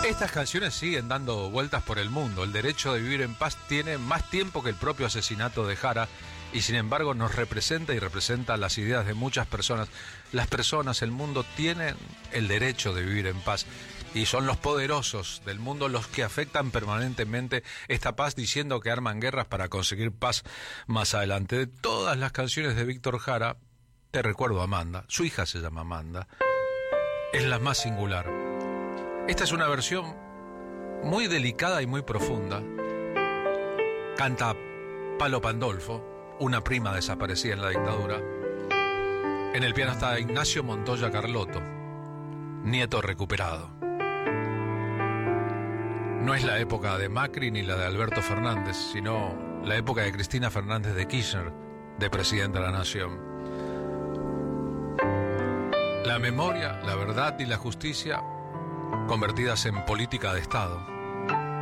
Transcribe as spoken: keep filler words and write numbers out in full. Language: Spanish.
Estas canciones siguen dando vueltas por el mundo. El derecho de vivir en paz tiene más tiempo que el propio asesinato de Jara y sin embargo nos representa y representa las ideas de muchas personas. Las personas, el mundo, tienen el derecho de vivir en paz y son los poderosos del mundo los que afectan permanentemente esta paz, diciendo que arman guerras para conseguir paz más adelante. De todas las canciones de Víctor Jara, te recuerdo a Amanda. Su hija se llama Amanda. Es la más singular. Esta es una versión muy delicada y muy profunda. Canta Palo Pandolfo, una prima desaparecida en la dictadura. En el piano está Ignacio Montoya Carlotto, nieto recuperado. No es la época de Macri ni la de Alberto Fernández, sino la época de Cristina Fernández de Kirchner, de presidenta de la Nación. La memoria, la verdad y la justicia convertidas en política de Estado.